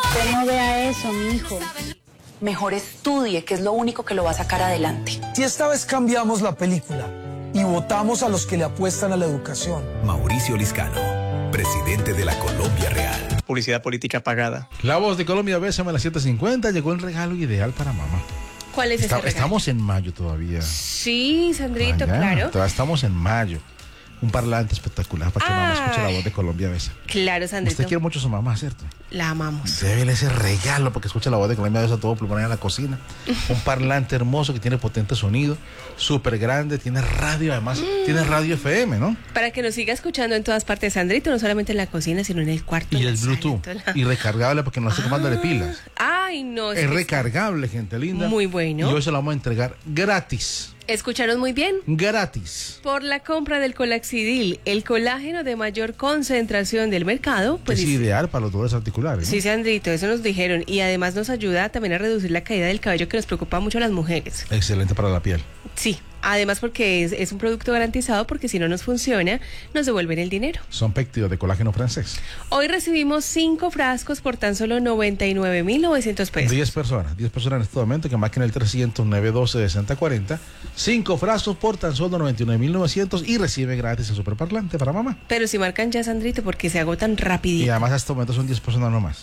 Usted no vea eso, mi hijo. Mejor estudie, que es lo único que lo va a sacar adelante. Si esta vez cambiamos la película y votamos a los que le apuestan a la educación. Mauricio Liscano, presidente de la Colombia Real. Publicidad política pagada. La Voz de Colombia, bésame a las 7:50. Llegó el regalo ideal para mamá. ¿Cuál es ese regalo? Estamos en mayo todavía. Sí, Sandrito, claro. Todavía estamos en mayo. Un parlante espectacular para que mamá escuche la Voz de Colombia, besa. Claro, Sandrito. Usted quiere mucho a su mamá, ¿cierto? La amamos. Débele ese regalo porque escucha la Voz de Colombia, besa todo pulmón en la cocina. Un parlante hermoso que tiene potente sonido, súper grande, tiene radio, además tiene radio FM, ¿no? Para que nos siga escuchando en todas partes, Sandrito, no solamente en la cocina, sino en el cuarto. Y el Bluetooth. Y recargable porque no hace comando de pilas. Ay, no. Es recargable, gente linda. Muy bueno. Y hoy se lo vamos a entregar gratis. ¿Escucharon muy bien? Gratis. Por la compra del Colaxidil, el colágeno de mayor concentración del mercado. Pues es ideal para los dolores articulares, ¿no? Sí, Sandrito, eso nos dijeron. Y además nos ayuda también a reducir la caída del cabello que nos preocupa mucho a las mujeres. Excelente para la piel. Sí. Además porque es un producto garantizado, porque si no nos funciona, nos devuelven el dinero. Son péptidos de colágeno francés. Hoy recibimos 5 frascos por tan solo 99.900 pesos. 10 personas en este momento que marquen el 300-912-6040. 5 frascos por tan solo 99.900 y recibe gratis el superparlante para mamá. Pero si marcan ya, Sandrito, porque se agotan rapidito. Y además hasta este momento son 10 personas nomás.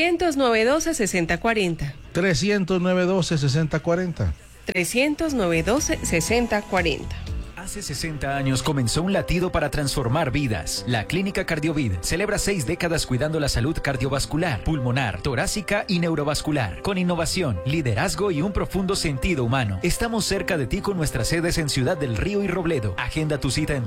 300-912-6040. 300-912-6040. 300-912-6040. Hace 60 años comenzó un latido para transformar vidas. La Clínica Cardiovid celebra 6 décadas cuidando la salud cardiovascular, pulmonar, torácica y neurovascular. Con innovación, liderazgo y un profundo sentido humano. Estamos cerca de ti con nuestras sedes en Ciudad del Río y Robledo. Agenda tu cita en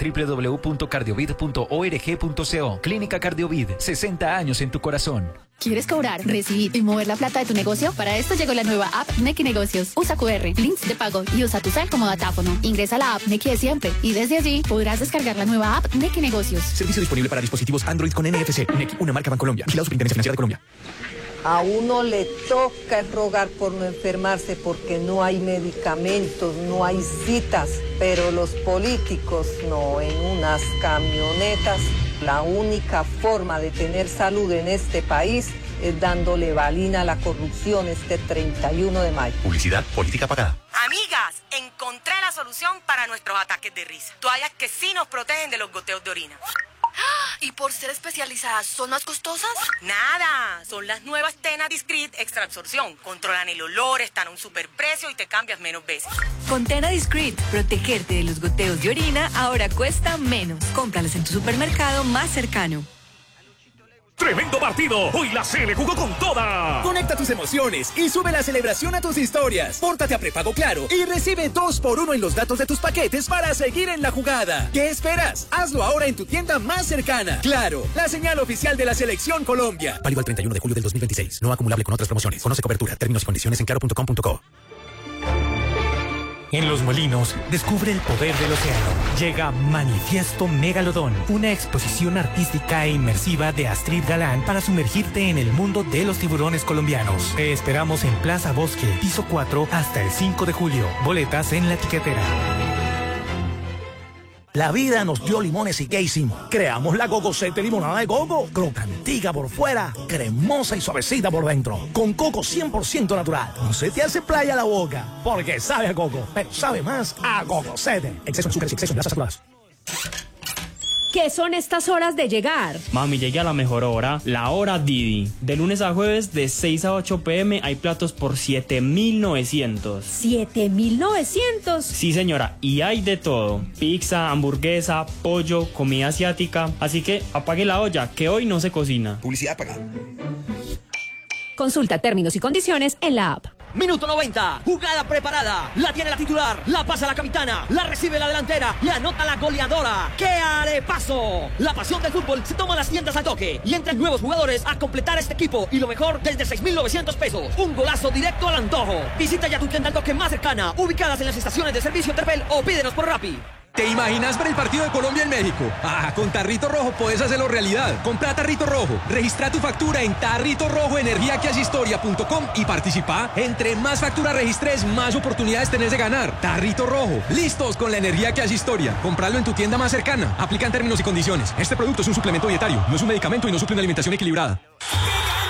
www.cardiovid.org.co. Clínica Cardiovid, 60 años en tu corazón. ¿Quieres cobrar, recibir y mover la plata de tu negocio? Para esto llegó la nueva app Nequi Negocios. Usa QR, links de pago y usa tu cel como datáfono. Ingresa a la app Nequi de siempre y desde allí podrás descargar la nueva app Nequi Negocios. Servicio disponible para dispositivos Android con NFC. Nequi, una marca Bancolombia. Vigilado Superintendencia Financiera de Colombia. A uno le toca rogar por no enfermarse porque no hay medicamentos, no hay citas, pero los políticos no, en unas camionetas. La única forma de tener salud en este país es dándole balina a la corrupción este 31 de mayo. Publicidad política pagada. Amigas, encontré la solución para nuestros ataques de risa. Toallas que sí nos protegen de los goteos de orina. ¿Y por ser especializadas, son más costosas? Nada, son las nuevas Tena Discreet Extra Absorción. Controlan el olor, están a un superprecio y te cambias menos veces. Con Tena Discreet, protegerte de los goteos de orina ahora cuesta menos. Cómpralas en tu supermercado más cercano. ¡Tremendo partido! ¡Hoy la Sele jugó con toda! Conecta tus emociones y sube la celebración a tus historias. Pórtate a prepago Claro y recibe 2x1 en los datos de tus paquetes para seguir en la jugada. ¿Qué esperas? Hazlo ahora en tu tienda más cercana. Claro, la señal oficial de la Selección Colombia. Válido el 31 de julio del 2026. No acumulable con otras promociones. Conoce cobertura, términos y condiciones en claro.com.co. En Los Molinos, descubre el poder del océano. Llega Manifiesto Megalodón, una exposición artística e inmersiva de Astrid Galán para sumergirte en el mundo de los tiburones colombianos. Te esperamos en Plaza Bosque, piso 4, hasta el 5 de julio. Boletas en la etiquetera. La vida nos dio limones y ¿qué hicimos? Creamos la Gogosete limonada de Gogo, crocantica por fuera, cremosa y suavecita por dentro, con coco 100% natural. No se te hace playa la boca, porque sabe a coco, pero sabe más a Gogosete. Exceso en azúcares y exceso en grasas saturadas. ¿Qué son estas horas de llegar? Mami, llegué a la mejor hora, la hora Didi. De lunes a jueves, de 6 a 8 p.m. hay platos por 7.900. ¿7.900? Sí, señora, y hay de todo. Pizza, hamburguesa, pollo, comida asiática. Así que apague la olla, que hoy no se cocina. Publicidad pagada. Consulta términos y condiciones en la app. Minuto 90, jugada preparada, la tiene la titular, la pasa la capitana, la recibe la delantera, le anota la goleadora. ¡Qué arepaso! La pasión del fútbol se toma las tiendas al toque y entran nuevos jugadores a completar este equipo y lo mejor desde 6.900 pesos. Un golazo directo al antojo. Visita ya tu tienda al toque más cercana, ubicadas en las estaciones de servicio Terpel o pídenos por Rappi. ¿Te imaginas ver el partido de Colombia en México? Con Tarrito Rojo podés hacerlo realidad. Compra Tarrito Rojo, registra tu factura en tarritorrojoenergiaqueasistoria.com y participa. Entre más facturas registres, más oportunidades tenés de ganar. Tarrito Rojo, listos con la energía que hace historia. Compralo en tu tienda más cercana. Aplican términos y condiciones. Este producto es un suplemento dietario, no es un medicamento y no suple una alimentación equilibrada.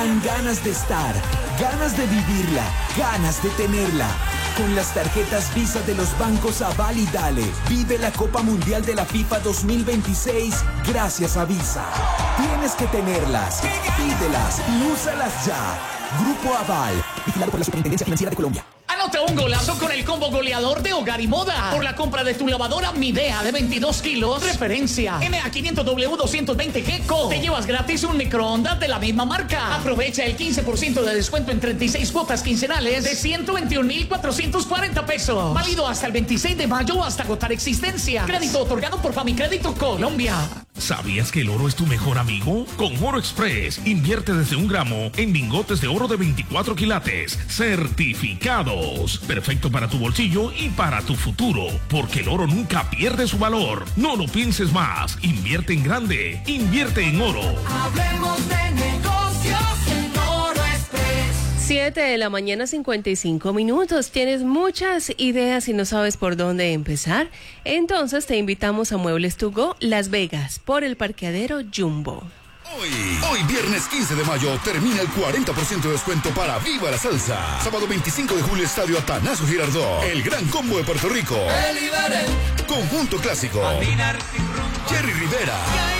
dan ganas de estar, ganas de vivirla, ganas de tenerla. Con las tarjetas Visa de los bancos Aval y Dale, vive la Copa Mundial de la FIFA 2026 gracias a Visa. Tienes que tenerlas, pídelas y úsalas ya. Grupo Aval, vigilado por la Superintendencia Financiera de Colombia. Anota un golazo con el combo goleador de Hogar y Moda. Por la compra de tu lavadora Midea de 22 kilos, referencia MA500W220 Gecko. Te llevas gratis un microondas de la misma marca. Aprovecha el 15% de descuento en 36 cuotas quincenales de 121,440 pesos. Válido hasta el 26 de mayo hasta agotar existencia. Crédito otorgado por Famicrédito Colombia. ¿Sabías que el oro es tu mejor amigo? Con Oro Express, invierte desde 1 gramo en lingotes de oro de 24 quilates, certificados. Perfecto para tu bolsillo y para tu futuro, porque el oro nunca pierde su valor. No lo pienses más, invierte en grande, invierte en oro. Hablemos de negocios en Oro Express. 7 de la mañana, 55 minutos. Tienes muchas ideas y no sabes por dónde empezar. Entonces te invitamos a Muebles To Go Las Vegas por el parqueadero Jumbo. Hoy viernes 15 de mayo termina el 40% de descuento para Viva la Salsa. Sábado 25 de julio, Estadio Atanasio Girardot. El gran combo de Puerto Rico. Conjunto Clásico. Jerry Rivera.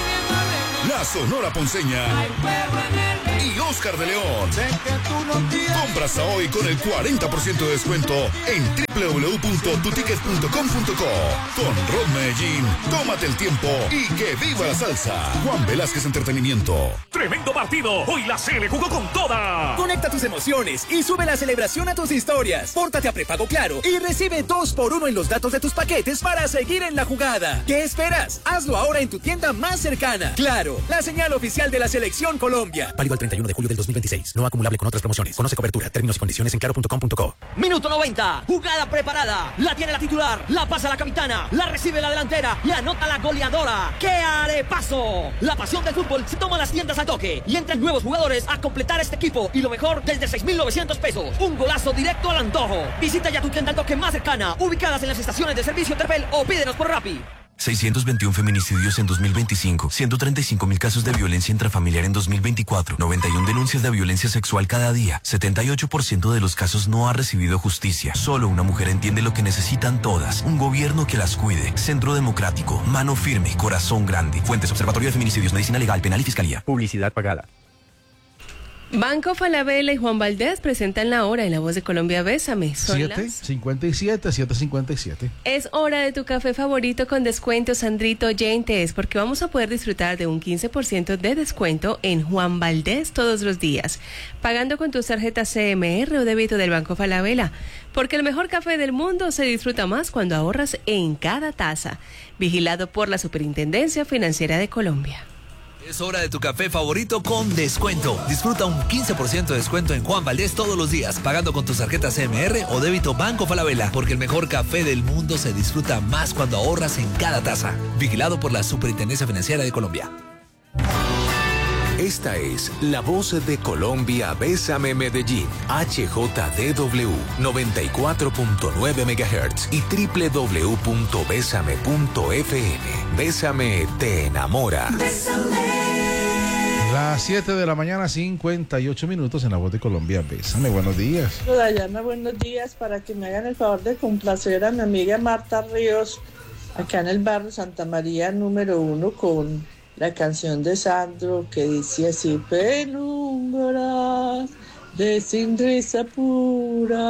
La Sonora Ponceña. Y Oscar de León. Compras a hoy con el 40% de descuento en www.tutickets.com.co. Con Rod Medellín, tómate el tiempo y que viva la salsa. Juan Velázquez Entretenimiento. Tremendo partido. Hoy la CL jugó con toda. Conecta tus emociones y sube la celebración a tus historias. Pórtate a prepago Claro y recibe 2x1 en los datos de tus paquetes para seguir en la jugada. ¿Qué esperas? Hazlo ahora en tu tienda más cercana. Claro, la señal oficial de la Selección Colombia. Válido el 31 de julio del 2026. No acumulable con otras promociones. Conoce cobertura, términos y condiciones en claro.com.co. Minuto 90. Jugada preparada. La tiene la titular. La pasa la capitana. La recibe la delantera. Y anota la goleadora. ¡Qué arepaso! La pasión del fútbol se toma las tiendas al toque. Y entran nuevos jugadores a completar este equipo. Y lo mejor, desde 6,900 pesos. Un golazo directo al antojo. Visita ya tu tienda al toque más cercana. Ubicadas en las estaciones de servicio Terpel o pídenos por Rappi. 621 feminicidios en 2025, 135,000 casos de violencia intrafamiliar en 2024, 91 denuncias de violencia sexual cada día, 78% de los casos no ha recibido justicia. Solo una mujer entiende lo que necesitan todas, un gobierno que las cuide. Centro Democrático, mano firme, corazón grande. Fuentes: Observatorio de Feminicidios, Medicina Legal, Penal y Fiscalía. Publicidad pagada. Banco Falabella y Juan Valdés presentan la hora en La Voz de Colombia. Bésame. Son 7:57. Es hora de tu café favorito con descuento, Sandrito oyentes, porque vamos a poder disfrutar de un 15% de descuento en Juan Valdés todos los días, pagando con tus tarjetas CMR o débito del Banco Falabella, porque el mejor café del mundo se disfruta más cuando ahorras en cada taza. Vigilado por la Superintendencia Financiera de Colombia. Es hora de tu café favorito con descuento. Disfruta un 15% de descuento en Juan Valdés todos los días, pagando con tus tarjetas CMR o débito Banco Falabella, porque el mejor café del mundo se disfruta más cuando ahorras en cada taza. Vigilado por la Superintendencia Financiera de Colombia. Esta es La Voz de Colombia. Bésame Medellín. HJDW 94.9 MHz y www.besame.fm. Bésame te enamora. Las 7 de la mañana, 58 minutos en La Voz de Colombia. Bésame, buenos días. Dayana, buenos días. Para que me hagan el favor de complacer a mi amiga Marta Ríos, acá en el barrio Santa María número 1, con la canción de Sandro que dice así: penumbras de sin risa pura.